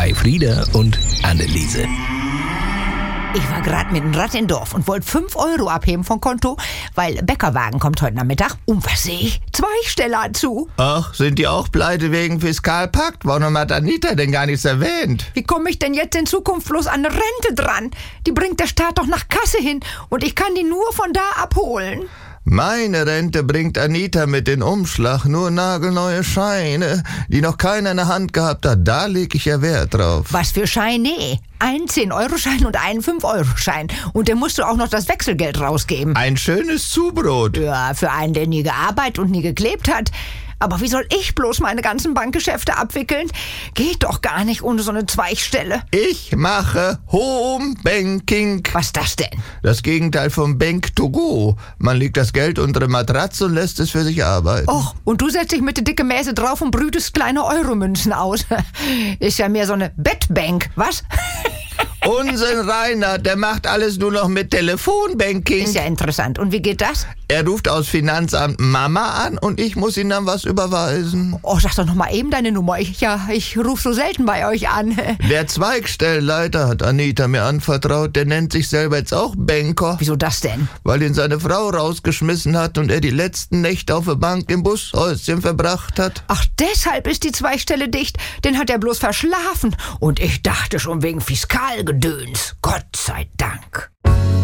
bei Frieda und Anneliese. Ich war gerade mit dem Rad im Dorf und wollte 5 Euro abheben vom Konto, weil Bäckerwagen kommt heute Nachmittag. Und was sehe ich? 2 Steller zu. Ach, sind die auch pleite wegen Fiskalpakt? Warum hat Anita denn gar nichts erwähnt? Wie komme ich denn jetzt in Zukunft bloß an eine Rente dran? Die bringt der Staat doch nach Kasse hin und ich kann die nur von da abholen. Meine Rente bringt Anita mit in Umschlag nur nagelneue Scheine, die noch keiner in der Hand gehabt hat. Da leg ich ja Wert drauf. Was für Scheine? Ein 10-Euro-Schein und einen 5-Euro-Schein. Und dann musst du auch noch das Wechselgeld rausgeben. Ein schönes Zubrot. Ja, für einen, der nie gearbeitet und nie geklebt hat. Aber wie soll ich bloß meine ganzen Bankgeschäfte abwickeln? Geht doch gar nicht ohne so eine Zweigstelle. Ich mache Home Banking. Was ist das denn? Das Gegenteil vom Bank to go. Man legt das Geld unter eine Matratze und lässt es für sich arbeiten. Och, und du setzt dich mit der dicke Mäse drauf und brütest kleine Euromünzen aus. Ist ja mehr so eine Bettbank, was? Unsinn, Rainer, der macht alles nur noch mit Telefonbanking. Ist ja interessant. Und wie geht das? Er ruft aus Finanzamt Mama an und ich muss ihm dann was überweisen. Oh, sag doch noch mal eben deine Nummer. Ich rufe so selten bei euch an. Der Zweigstellenleiter hat Anita mir anvertraut. Der nennt sich selber jetzt auch Banker. Wieso das denn? Weil ihn seine Frau rausgeschmissen hat und er die letzten Nächte auf der Bank im Bushäuschen verbracht hat. Ach, deshalb ist die Zweigstelle dicht. Den hat er bloß verschlafen. Und ich dachte schon wegen Fiskalgedöns. Gott sei Dank.